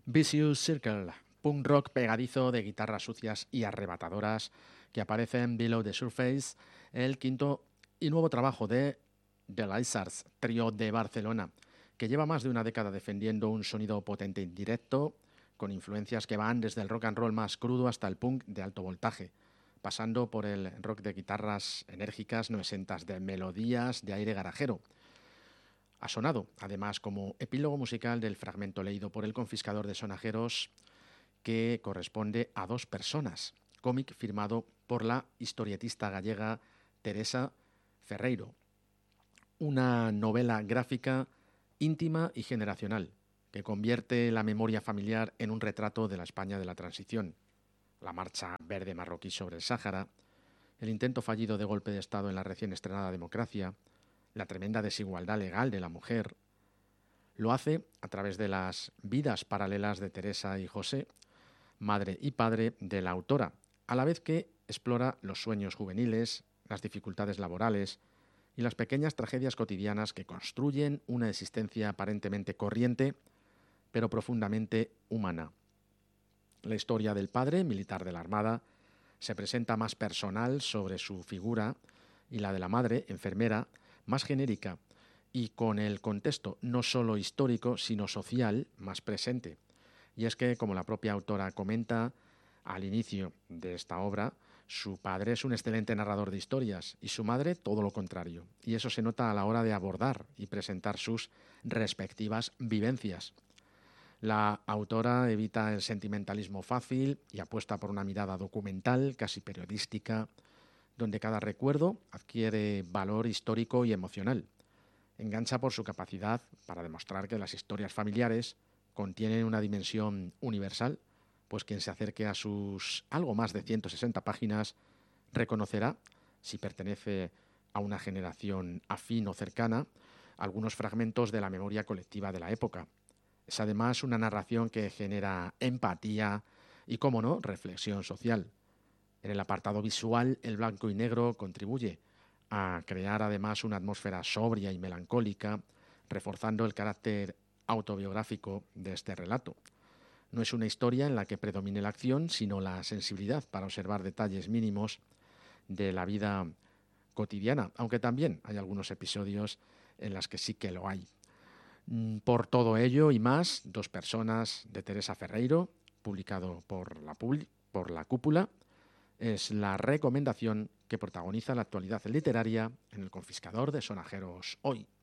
Vicious Circle, punk rock pegadizo de guitarras sucias y arrebatadoras que aparece en Below the Surface, el quinto y nuevo trabajo de The Lizards, trío de Barcelona, que lleva más de una década defendiendo un sonido potente y directo, con influencias que van desde el rock and roll más crudo hasta el punk de alto voltaje, pasando por el rock de guitarras enérgicas no exentas de melodías de aire garajero. Ha sonado, además, como epílogo musical del fragmento leído por el confiscador de sonajeros que corresponde a Dos personas, cómic firmado por la historietista gallega Teresa Ferreiro. Una novela gráfica íntima y generacional que convierte la memoria familiar en un retrato de la España de la transición. La marcha verde marroquí sobre el Sáhara, el intento fallido de golpe de Estado en la recién estrenada democracia, la tremenda desigualdad legal de la mujer. Lo hace a través de las vidas paralelas de Teresa y José, madre y padre de la autora, a la vez que explora los sueños juveniles, las dificultades laborales y las pequeñas tragedias cotidianas que construyen una existencia aparentemente corriente, pero profundamente humana. La historia del padre, militar de la Armada, se presenta más personal sobre su figura y la de la madre, enfermera, más genérica y con el contexto no solo histórico, sino social, más presente. Y es que, como la propia autora comenta al inicio de esta obra, su padre es un excelente narrador de historias y su madre todo lo contrario. Y eso se nota a la hora de abordar y presentar sus respectivas vivencias. La autora evita el sentimentalismo fácil y apuesta por una mirada documental, casi periodística, donde cada recuerdo adquiere valor histórico y emocional. Engancha por su capacidad para demostrar que las historias familiares contienen una dimensión universal, pues quien se acerque a sus algo más de 160 páginas reconocerá, si pertenece a una generación afín o cercana, algunos fragmentos de la memoria colectiva de la época. Es además una narración que genera empatía y, cómo no, reflexión social. En el apartado visual, el blanco y negro contribuye a crear además una atmósfera sobria y melancólica, reforzando el carácter autobiográfico de este relato. No es una historia en la que predomine la acción, sino la sensibilidad para observar detalles mínimos de la vida cotidiana, aunque también hay algunos episodios en los que sí que lo hay. Por todo ello y más, Dos personas de Teresa Ferreiro, publicado por la Cúpula, es la recomendación que protagoniza la actualidad literaria en El confiscador de sonajeros hoy.